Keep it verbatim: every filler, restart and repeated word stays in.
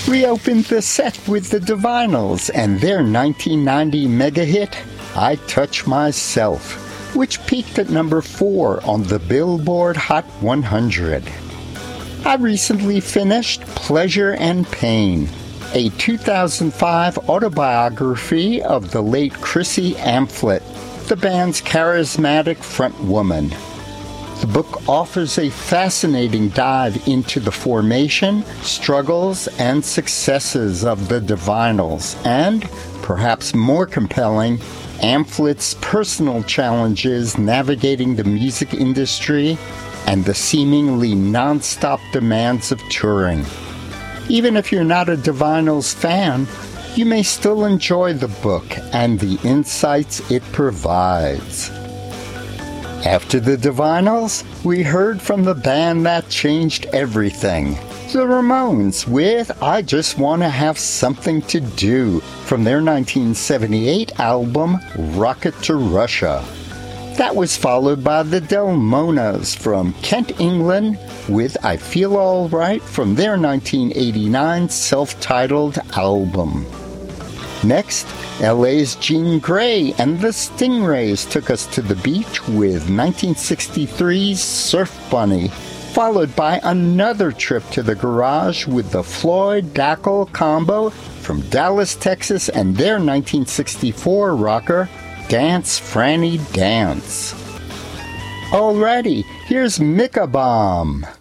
We opened the set with the Divinyls and their nineteen ninety mega hit, I Touch Myself, which peaked at number four on the Billboard Hot one hundred. I recently finished Pleasure and Pain, a two thousand five autobiography of the late Chrissy Amphlett, the band's charismatic frontwoman. The book offers a fascinating dive into the formation, struggles, and successes of the Divinyls, and, perhaps more compelling, Amplett's personal challenges navigating the music industry and the seemingly non-stop demands of touring. Even if you're not a Divinyls fan, you may still enjoy the book and the insights it provides. After the Divinyls, we heard from the band that changed everything, the Ramones, with I Just Want to Have Something to Do from their nineteen seventy-eight album Rocket to Russia. That was followed by the Delmonas from Kent, England, with I Feel All Right from their nineteen eighty-nine self-titled album. Next, L A's Jean Grae and the Stingrays took us to the beach with nineteen sixty-three's Surf Bunny, followed by another trip to the garage with the Floyd Dackel combo from Dallas, Texas, and their nineteen sixty-four rocker, Dance Franny Dance. Alrighty, here's Micka Bomb.